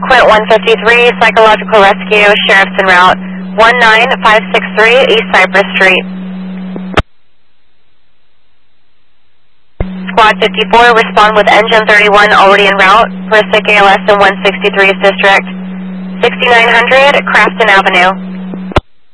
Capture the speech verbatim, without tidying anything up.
Quint one fifty-three, Psychological Rescue, Sheriff's en route, one nine five six three East Cypress Street. Squad fifty-four, respond with engine thirty-one already en route for a sick A L S in one sixty-three's district. sixty-nine hundred Crafton Avenue.